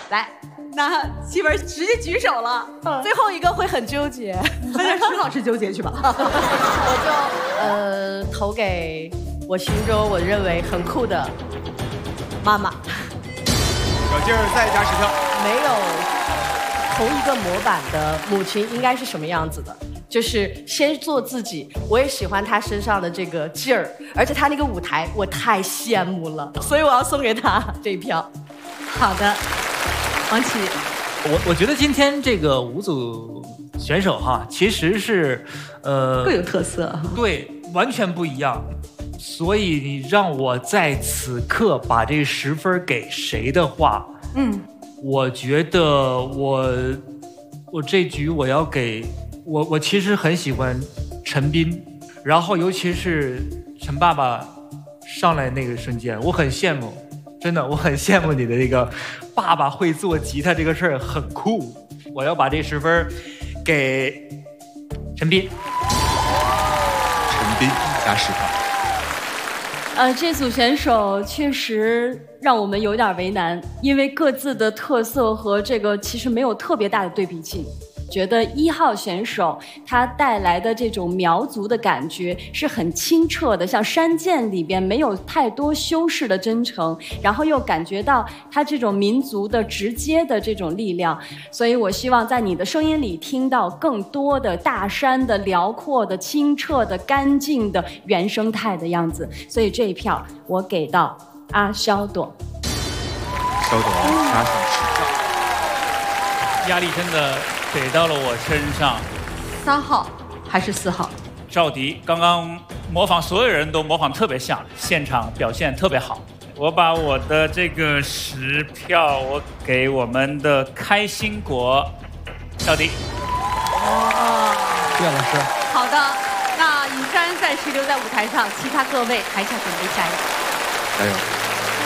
来，那媳妇儿直接举手了，最后一个会很纠结，那让石老师纠结去吧。 我就投给我心中我认为很酷的妈妈。 小劲儿再加10票。 没有同一个模板的母亲应该是什么样子的？就是先做自己。我也喜欢她身上的这个劲儿，而且她那个舞台我太羡慕了，所以我要送给她这一票。 好的，王琦， 我觉得今天这个5组选手哈，其实是各有特色， 对，完全不一样。所以你让我在此刻把这10分给谁的话，我觉得我这局我要给我其实很喜欢陈斌，然后尤其是陈爸爸上来那个瞬间，我很羡慕，真的我很羡慕你的那个爸爸会做吉他这个事儿很酷，我要把这10分给陈斌。 陈斌加10票。 这组选手确实让我们有点为难，因为各自的特色和这个其实没有特别大的对比性。觉得1号选手他带来的这种苗族的感觉是很清澈的，像山涧里边没有太多修饰的真诚，然后又感觉到他这种民族的直接的这种力量，所以我希望在你的声音里听到更多的大山的辽阔的清澈的干净的原生态的样子，所以这一票我给到阿肖朵。 肖朵加上10票。 压力真的给到了我身上。 3号还是4号？ 赵迪刚刚模仿所有人都模仿特别像，现场表现特别好。我把我的这个10票我给我们的开心果赵迪。 谢谢老师。 好的，那雨山暂时留在舞台上，其他各位台下准备下一个。 加油。